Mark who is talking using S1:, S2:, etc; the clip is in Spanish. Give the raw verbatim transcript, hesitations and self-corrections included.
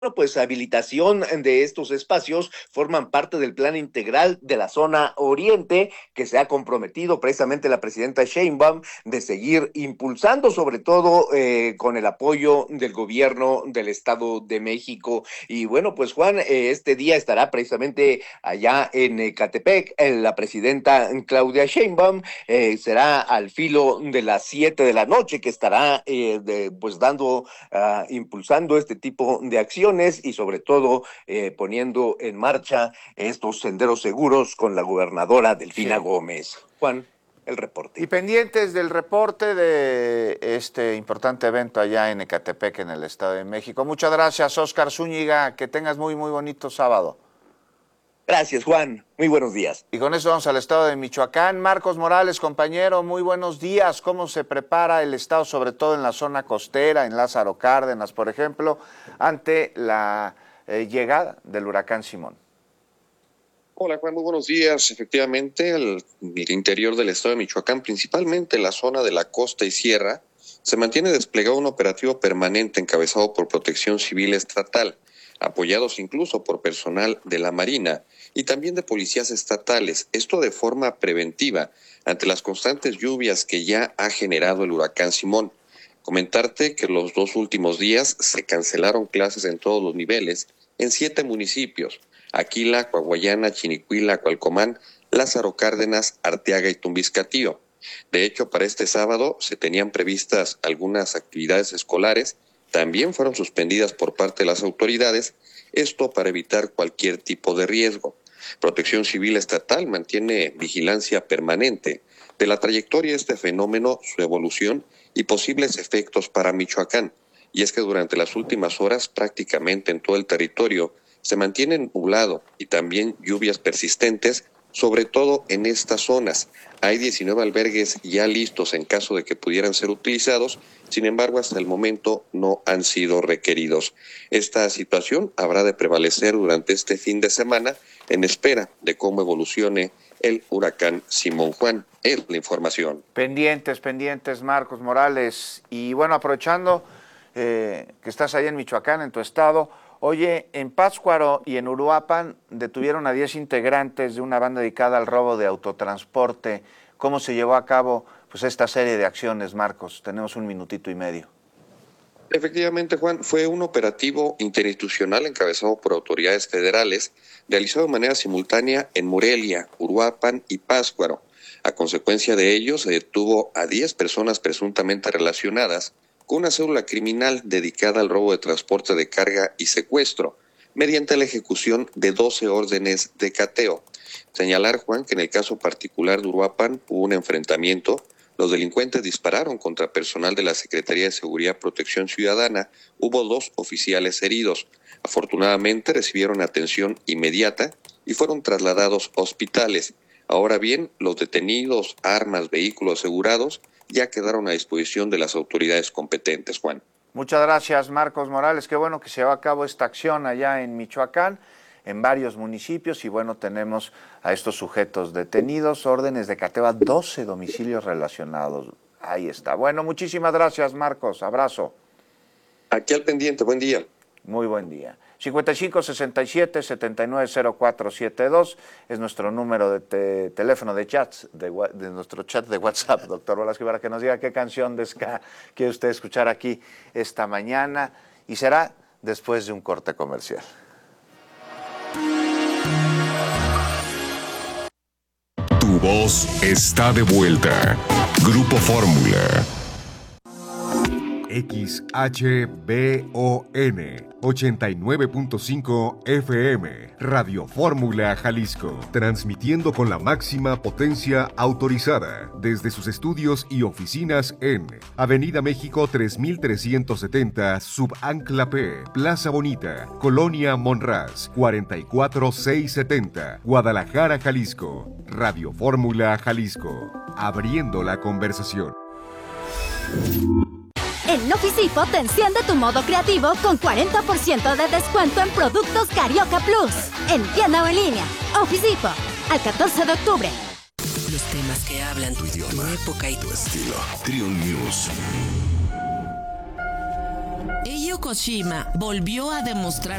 S1: Bueno, pues habilitación de estos espacios forman parte del plan integral de la zona oriente que se ha comprometido precisamente la presidenta Sheinbaum de seguir impulsando, sobre todo eh, con el apoyo del gobierno del Estado de México. Y bueno, pues Juan, eh, este día estará precisamente allá en Ecatepec, eh, la presidenta Claudia Sheinbaum, eh, será al filo de las siete de la noche que estará eh, de, pues dando, uh, impulsando este tipo de acciones y sobre todo eh, poniendo en marcha estos senderos seguros con la gobernadora Delfina
S2: Sí.
S1: Gómez. Juan, el reporte.
S2: Y pendientes del reporte de este importante evento allá en Ecatepec, en el Estado de México. Muchas gracias, Óscar Zúñiga. Que tengas muy, muy bonito sábado.
S1: Gracias, Juan. Muy buenos días.
S2: Y con eso vamos al estado de Michoacán. Marcos Morales, compañero, muy buenos días. ¿Cómo se prepara el estado, sobre todo en la zona costera, en Lázaro Cárdenas, por ejemplo, ante la eh, llegada del huracán Simón?
S3: Hola Juan, muy buenos días. Efectivamente, el, el interior del estado de Michoacán, principalmente la zona de la costa y sierra, se mantiene desplegado un operativo permanente encabezado por Protección Civil Estatal, apoyados incluso por personal de la Marina y también de policías estatales, esto de forma preventiva ante las constantes lluvias que ya ha generado el huracán Simón. Comentarte que los dos últimos días se cancelaron clases en todos los niveles en siete municipios: Aquila, Coahuayana, Chinicuila, Cualcomán, Lázaro Cárdenas, Arteaga y Tumbiscatío. De hecho, para este sábado se tenían previstas algunas actividades escolares, también fueron suspendidas por parte de las autoridades, esto para evitar cualquier tipo de riesgo. Protección Civil Estatal mantiene vigilancia permanente de la trayectoria de este fenómeno, su evolución y posibles efectos para Michoacán. Y es que durante las últimas horas, prácticamente en todo el territorio, se mantiene nublado y también lluvias persistentes, sobre todo en estas zonas. Hay diecinueve albergues ya listos en caso de que pudieran ser utilizados, sin embargo, hasta el momento no han sido requeridos. Esta situación habrá de prevalecer durante este fin de semana en espera de cómo evolucione el huracán Simón. Juan, es la información.
S2: Pendientes, pendientes, Marcos Morales. Y bueno, aprovechando eh, que estás ahí en Michoacán, en tu estado, oye, en Pátzcuaro y en Uruapan detuvieron a diez integrantes de una banda dedicada al robo de autotransporte. ¿Cómo se llevó a cabo pues esta serie de acciones, Marcos? Tenemos un minutito y medio.
S3: Efectivamente, Juan, fue un operativo interinstitucional encabezado por autoridades federales, realizado de manera simultánea en Morelia, Uruapan y Pátzcuaro. A consecuencia de ello, se detuvo a diez personas presuntamente relacionadas con una célula criminal dedicada al robo de transporte de carga y secuestro, mediante la ejecución de doce órdenes de cateo. Señalar, Juan, que en el caso particular de Uruapan hubo un enfrentamiento. Los delincuentes dispararon contra personal de la Secretaría de Seguridad y Protección Ciudadana. Hubo dos oficiales heridos. Afortunadamente recibieron atención inmediata y fueron trasladados a hospitales. Ahora bien, los detenidos, armas, vehículos asegurados, ya quedaron a disposición de las autoridades competentes, Juan.
S2: Muchas gracias, Marcos Morales. Qué bueno que se va a cabo esta acción allá en Michoacán, en varios municipios, y bueno, tenemos a estos sujetos detenidos, órdenes de cateo a doce domicilios relacionados. Ahí está. Bueno, muchísimas gracias, Marcos. Abrazo.
S3: Aquí al pendiente. Buen día.
S2: Muy buen día. cincuenta y cinco, sesenta y siete, setenta y nueve, cero cuatro setenta y dos es nuestro número de te teléfono de chats, de, de nuestro chat de WhatsApp, doctor Velasco, para que nos diga qué canción de ska quiere usted escuchar aquí esta mañana, y será después de un corte comercial.
S4: Tu voz está de vuelta. Grupo Fórmula. X H B O N ochenta y nueve punto cinco F M, Radio Fórmula Jalisco, transmitiendo con la máxima potencia autorizada desde sus estudios y oficinas en Avenida México tres mil trescientos setenta, Subancla P, Plaza Bonita, Colonia Monraz, cuarenta y cuatro mil seiscientos setenta, Guadalajara, Jalisco. Radio Fórmula Jalisco, abriendo la conversación.
S5: En Office te enciende tu modo creativo con cuarenta por ciento de descuento en productos Carioca Plus. En tienda o en línea. Office Depot, al catorce de octubre.
S6: Los temas que hablan tu idioma, tu época y tu estilo.
S4: Triun News.
S6: Eiji Koshima volvió a demostrar